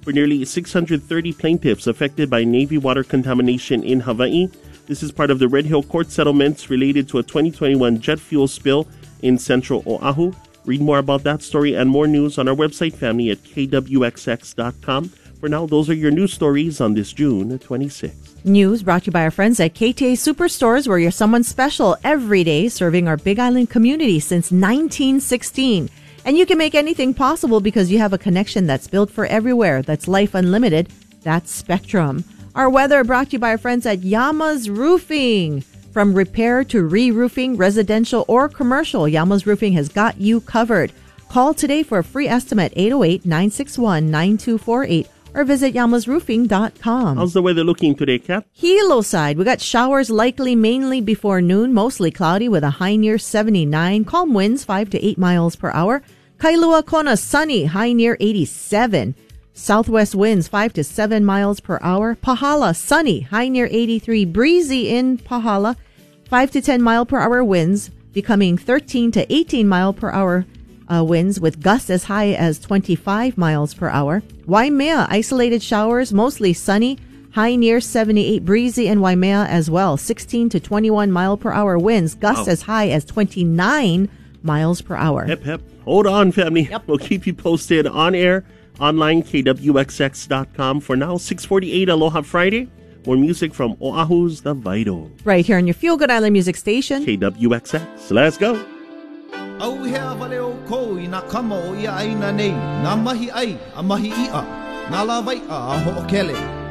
for nearly 630 plaintiffs affected by Navy water contamination in Hawaii. This is part of the Red Hill Court settlements related to a 2021 jet fuel spill in central Oahu. Read more about that story and more news on our website, family, at kwxx.com. For now, those are your news stories on this June 26th. News brought to you by our friends at KTA Superstores, where you're someone special every day, serving our Big Island community since 1916. And you can make anything possible because you have a connection that's built for everywhere. That's life unlimited. That's Spectrum. Our weather brought to you by our friends at Yama's Roofing. From repair to re-roofing, residential or commercial, Yama's Roofing has got you covered. Call today for a free estimate, 808-961-9248, or visit yamasroofing.com. How's the weather looking today, Kat? Hilo side, we got showers likely mainly before noon, mostly cloudy with a high near 79, calm winds 5 to 8 miles per hour. Kailua Kona, sunny, high near 87. Southwest winds 5 to 7 miles per hour. Pahala, sunny, high near 83. Breezy in Pahala, 5 to 10 mile per hour winds, becoming 13 to 18 mile per hour winds with gusts as high as 25 miles per hour. Waimea, isolated showers, mostly sunny, high near 78. Breezy in Waimea as well, 16 to 21 mile per hour winds, gusts as high as 29 miles per hour. Hep, hep. Hold on, family. Yep. We'll keep you posted on air, online, kwxx.com. For now, 6:48 Aloha Friday. More music from Oahu's The Vital. Right here on your Feel Good Island music station. KWXX. Let's go. Au hea vale o kou I nā kama o ia aina nei. Nā mahi ai, a mahi ia. Nā la vai a ho o kele.